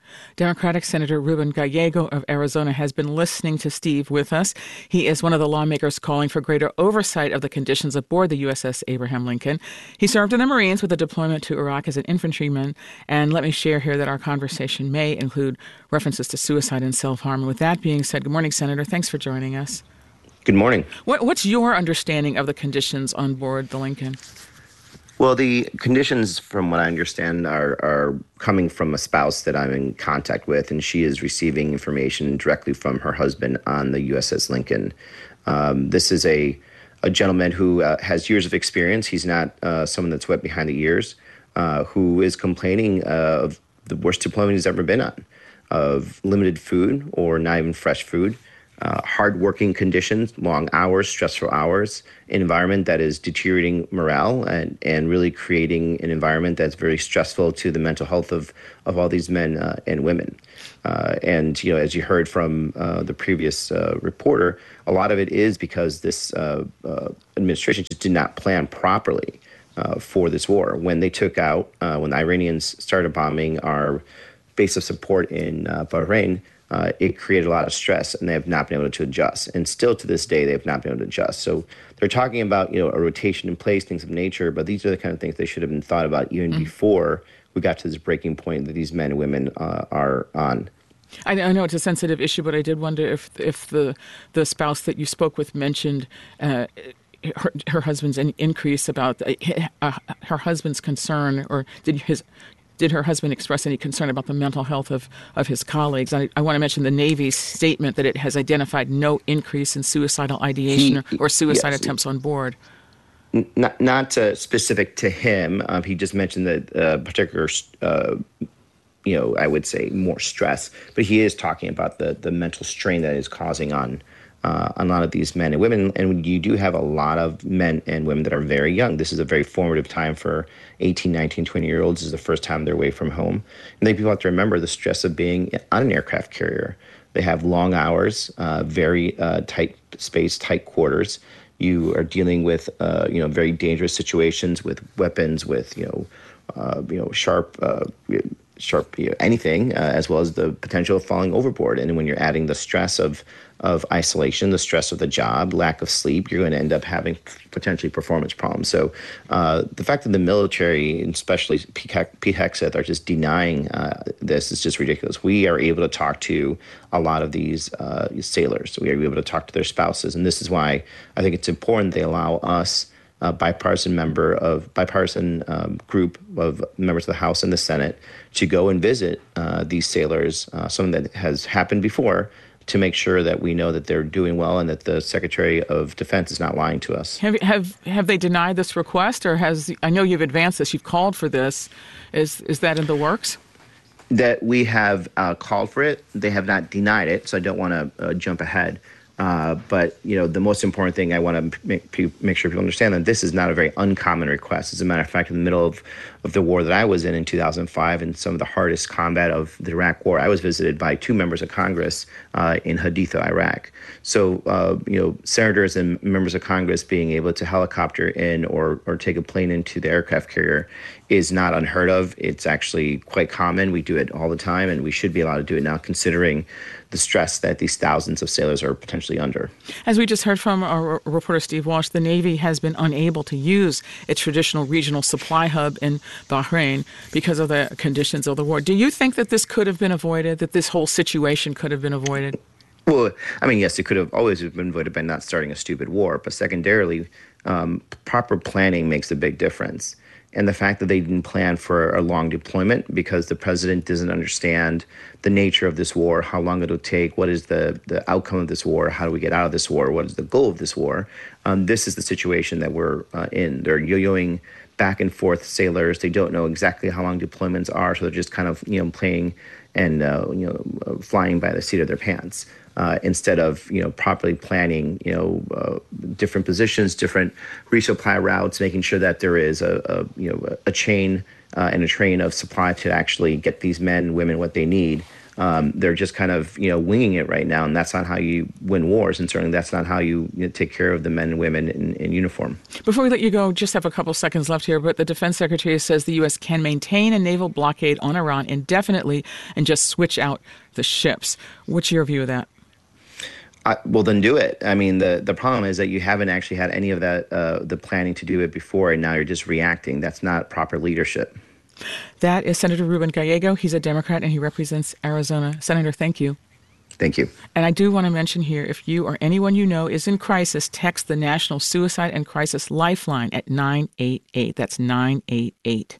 Democratic Senator Ruben Gallego of Arizona has been listening to Steve with us. He is one of the lawmakers calling for greater oversight of the conditions aboard the U S S Abraham Lincoln. He served in the Marines with a deployment to Iraq as an infantryman. And let me share here that our conversation may include references to suicide and self-harm. And with that being said, good morning, Senator. Thanks for joining us. Good morning. What, what's your understanding of the conditions on board the Lincoln? Well, the conditions, from what I understand, are, are coming from a spouse that I'm in contact with, and she is receiving information directly from her husband on the U S S Lincoln. Um, this is a, a gentleman who uh, has years of experience. He's not uh, someone that's wet behind the ears, uh, who is complaining uh, of the worst deployment he's ever been on, of limited food or not even fresh food. Uh, hard-working conditions, long hours, stressful hours, an environment that is deteriorating morale and, and really creating an environment that's very stressful to the mental health of, of all these men uh, and women. Uh, and, you know, as you heard from uh, the previous uh, reporter, a lot of it is because this uh, uh, administration just did not plan properly uh, for this war. When they took out, uh, when the Iranians started bombing our base of support in uh, Bahrain, Uh, it created a lot of stress, and they have not been able to adjust. And still to this day, they have not been able to adjust. So they're talking about, you know, a rotation in place, things of nature, but these are the kind of things they should have been thought about even mm. before we got to this breaking point that these men and women uh, are on. I, I know it's a sensitive issue, but I did wonder if if the the spouse that you spoke with mentioned uh, her, her husband's increase about uh, her husband's concern, or did his Did her husband express any concern about the mental health of, of his colleagues? I, I want to mention the Navy's statement that it has identified no increase in suicidal ideation he, or, or suicide yes, attempts on board. Not, not uh, specific to him. Um, he just mentioned that uh, particular, uh, you know, I would say more stress. But he is talking about the, the mental strain that is causing on Uh, a lot of these men and women, and you do have a lot of men and women that are very young. This is a very formative time for eighteen, nineteen, twenty-year-olds. This is the first time they're away from home. And then people have to remember the stress of being on an aircraft carrier. They have long hours, uh, very uh, tight space, tight quarters. You are dealing with, uh, you know, very dangerous situations with weapons, with, you know, uh, you know, sharp, uh, sharp, you know, anything, uh, as well as the potential of falling overboard. And when you're adding the stress of of isolation, the stress of the job, lack of sleep, you're going to end up having potentially performance problems. So uh, the fact that the military, and especially Pete Hegseth, are just denying uh, this is just ridiculous. We are able to talk to a lot of these uh, sailors. We are able to talk to their spouses. And this is why I think it's important they allow us, a bipartisan member of bipartisan um, group of members of the House and the Senate, to go and visit uh, these sailors, uh, something that has happened before, to make sure that we know that they're doing well and that the Secretary of Defense is not lying to us. Have have have they denied this request, or has, I know you've advanced this, you've called for this. Is is that in the works? That we have uh, called for it. They have not denied it, so I don't want to uh, jump ahead. Uh, but, you know, the most important thing I want to make, make sure people understand that this is not a very uncommon request. As a matter of fact, in the middle of, of the war that I was in in two thousand five, and some of the hardest combat of the Iraq War, I was visited by two members of Congress uh, in Haditha, Iraq. So, uh, you know, senators and members of Congress being able to helicopter in or, or take a plane into the aircraft carrier is not unheard of. It's actually quite common. We do it all the time, and we should be allowed to do it now, considering the stress that these thousands of sailors are potentially under. As we just heard from our reporter Steve Walsh, the Navy has been unable to use its traditional regional supply hub in Bahrain because of the conditions of the war. Do you think that this could have been avoided, that this whole situation could have been avoided? Well, I mean, yes, it could have always been avoided by not starting a stupid war. But secondarily, um, proper planning makes a big difference. And the fact that they didn't plan for a long deployment because the president doesn't understand the nature of this war, how long it'll take, what is the, the outcome of this war, how do we get out of this war, what is the goal of this war. Um, this is the situation that we're uh, in. They're yo-yoing back and forth sailors. They don't know exactly how long deployments are, so they're just kind of, you know, playing and, uh, you know, flying by the seat of their pants. Uh, instead of, you know, properly planning, you know, uh, different positions, different resupply routes, making sure that there is a, a you know, a chain uh, and a train of supply to actually get these men and women what they need. Um, they're just kind of, you know, winging it right now, and that's not how you win wars, and certainly that's not how you, you know, take care of the men and women in, in uniform. Before we let you go, just have a couple seconds left here, but the defense secretary says the U S can maintain a naval blockade on Iran indefinitely and just switch out the ships. What's your view of that? Uh, well, then do it. I mean, the, the problem is that you haven't actually had any of that, uh, the planning to do it before, and now you're just reacting. That's not proper leadership. That is Senator Ruben Gallego. He's a Democrat, and he represents Arizona. Senator, thank you. Thank you. And I do want to mention here, if you or anyone you know is in crisis, text the National Suicide and Crisis Lifeline at nine eight eight. That's nine eight eight.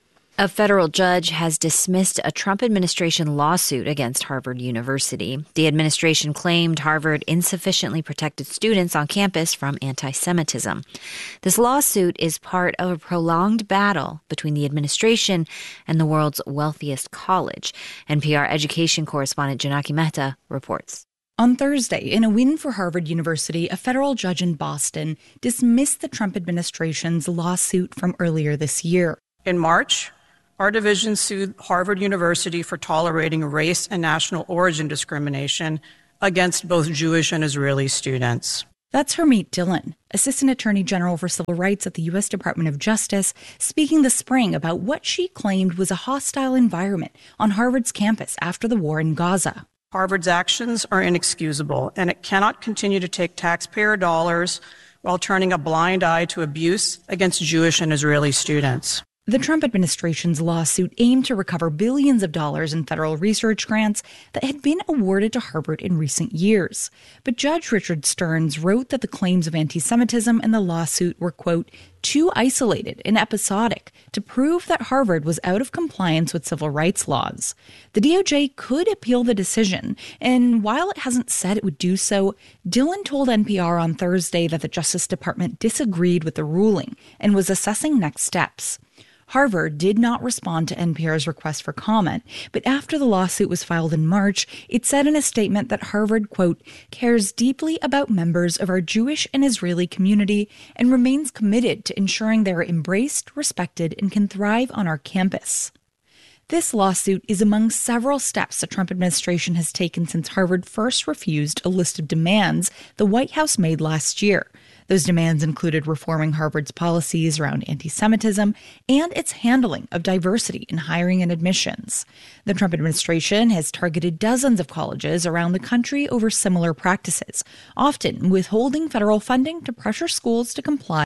A federal judge has dismissed a Trump administration lawsuit against Harvard University. The administration claimed Harvard insufficiently protected students on campus from anti-Semitism. This lawsuit is part of a prolonged battle between the administration and the world's wealthiest college. N P R education correspondent Janaki Mehta reports. On Thursday, in a win for Harvard University, a federal judge in Boston dismissed the Trump administration's lawsuit from earlier this year. In March, our division sued Harvard University for tolerating race and national origin discrimination against both Jewish and Israeli students. That's Harmeet Dillon, Assistant Attorney General for Civil Rights at the U S Department of Justice, speaking this spring about what she claimed was a hostile environment on Harvard's campus after the war in Gaza. Harvard's actions are inexcusable, and it cannot continue to take taxpayer dollars while turning a blind eye to abuse against Jewish and Israeli students. The Trump administration's lawsuit aimed to recover billions of dollars in federal research grants that had been awarded to Harvard in recent years. But Judge Richard Stearns wrote that the claims of anti-Semitism in the lawsuit were, quote, too isolated and episodic to prove that Harvard was out of compliance with civil rights laws. The D O J could appeal the decision, and while it hasn't said it would do so, Dillon told N P R on Thursday that the Justice Department disagreed with the ruling and was assessing next steps. Harvard did not respond to N P R's request for comment, but after the lawsuit was filed in March, it said in a statement that Harvard, quote, cares deeply about members of our Jewish and Israeli community and remains committed to ensuring they are embraced, respected, and can thrive on our campus. This lawsuit is among several steps the Trump administration has taken since Harvard first refused a list of demands the White House made last year. Those demands included reforming Harvard's policies around anti-Semitism and its handling of diversity in hiring and admissions. The Trump administration has targeted dozens of colleges around the country over similar practices, often withholding federal funding to pressure schools to comply.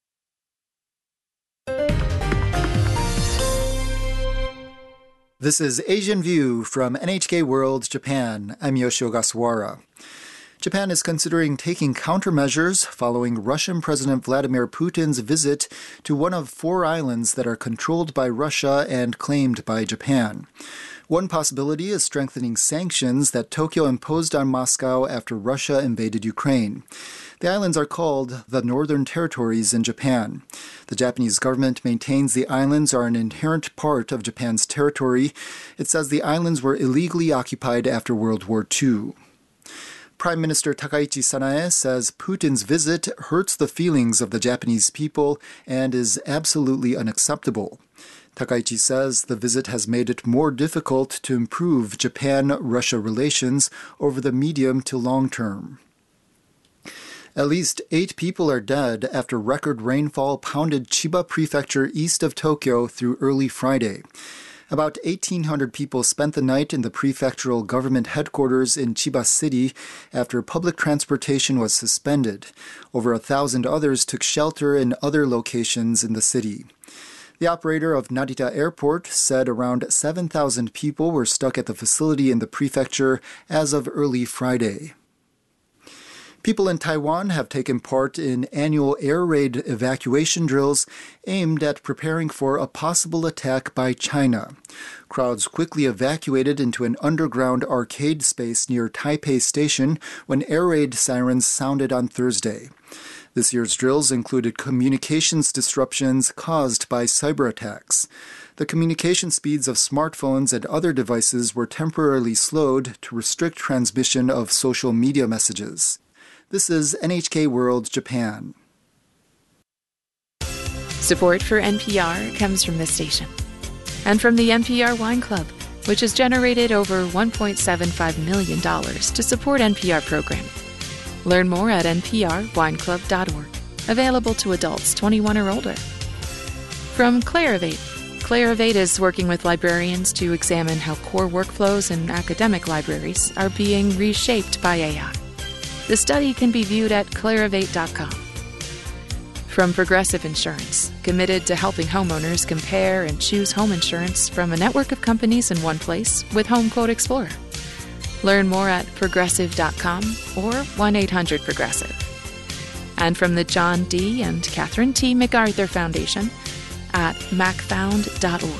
This is Asian View from N H K World Japan. I'm Yoshio Ogasawara. Japan is considering taking countermeasures following Russian President Vladimir Putin's visit to one of four islands that are controlled by Russia and claimed by Japan. One possibility is strengthening sanctions that Tokyo imposed on Moscow after Russia invaded Ukraine. The islands are called the Northern Territories in Japan. The Japanese government maintains the islands are an inherent part of Japan's territory. It says the islands were illegally occupied after World War Two. Prime Minister Takaichi Sanae says Putin's visit hurts the feelings of the Japanese people and is absolutely unacceptable. Takaichi says the visit has made it more difficult to improve Japan-Russia relations over the medium to long term. At least eight people are dead after record rainfall pounded Chiba Prefecture east of Tokyo through early Friday. About eighteen hundred people spent the night in the prefectural government headquarters in Chiba City after public transportation was suspended. Over a thousand others took shelter in other locations in the city. The operator of Narita Airport said around seven thousand people were stuck at the facility in the prefecture as of early Friday. People in Taiwan have taken part in annual air raid evacuation drills aimed at preparing for a possible attack by China. Crowds quickly evacuated into an underground arcade space near Taipei Station when air raid sirens sounded on Thursday. This year's drills included communications disruptions caused by cyber attacks. The communication speeds of smartphones and other devices were temporarily slowed to restrict transmission of social media messages. This is N H K World Japan. Support for N P R comes from this station and from the N P R Wine Club, which has generated over one point seven five million dollars to support N P R programming. Learn more at n p r wine club dot org. Available to adults twenty-one or older. From Clarivate. Clarivate is working with librarians to examine how core workflows in academic libraries are being reshaped by A I. The study can be viewed at clarivate dot com. From Progressive Insurance, committed to helping homeowners compare and choose home insurance from a network of companies in one place with Home Quote Explorer. Learn more at progressive dot com or one eight hundred progressive. And from the John D. and Catherine T. MacArthur Foundation at mac found dot org.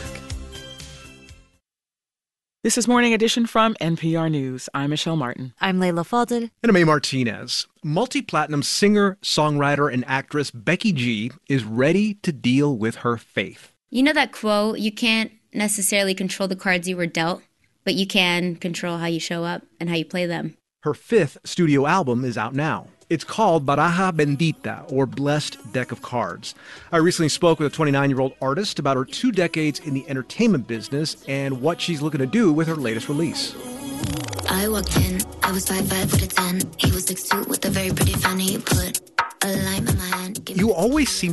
This is Morning Edition from N P R News. I'm Michelle Martin. I'm Layla Fadel. And I'm A. Martinez. Multi-platinum singer, songwriter, and actress Becky G is ready to deal with her faith. You know that quote, you can't necessarily control the cards you were dealt, but you can control how you show up and how you play them. Her fifth studio album is out now. It's called Baraja Bendita, or Blessed Deck of Cards. I recently spoke with a twenty-nine-year-old artist about her two decades in the entertainment business and what she's looking to do with her latest release. I walked in, I was five five with a ten. He was six two with a very pretty fanny. Put a lime in my hand. You always seem